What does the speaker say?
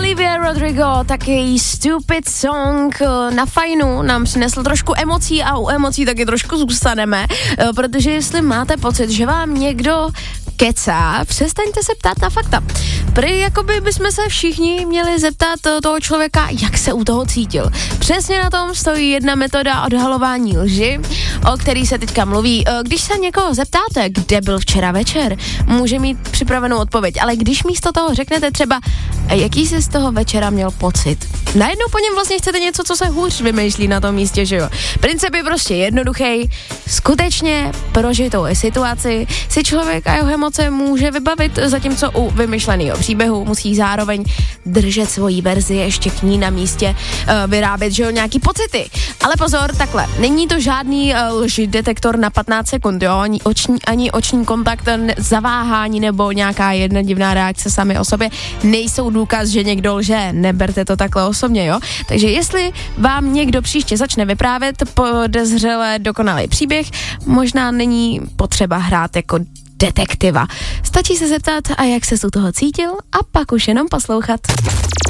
Olivia Rodrigo, taky Stupid Song na fajnu nám přinesl trošku emocí a u emocí taky trošku zůstaneme, protože jestli máte pocit, že vám někdo kecá, přestaňte se ptát na fakta. Prý jakoby bychom se všichni měli zeptat toho člověka, jak se u toho cítil. Přesně na tom stojí jedna metoda odhalování lži, o který se teďka mluví. Když se někoho zeptáte, kde byl včera večer, může mít připravenou odpověď, ale když místo toho řeknete třeba, jaký jsi z toho večera měl pocit, najednou po něm vlastně chcete něco, co se hůř vymýšlí na tom místě, že jo. Princip je prostě jednoduchý, skutečně prožitou situaci si člověk a jeho emoce může vybavit, zatímco u vymyšleného příběhu musí zároveň držet svoji verzi, ještě k ní na místě vyrábět, že jo, nějaký pocity. Ale pozor, takhle, není to žádný lži detektor na 15 sekund, jo, ani oční kontakt, zaváhání nebo nějaká jedna divná reakce sami o sobě nejsou důkaz, že někdo lže, neberte to takhle osobně, jo. Takže jestli vám někdo příště začne vyprávět podezřele dokonalý příběh, možná není potřeba hrát jako detektiva. Stačí se zeptat, a jak se u toho cítil, a pak už jenom poslouchat.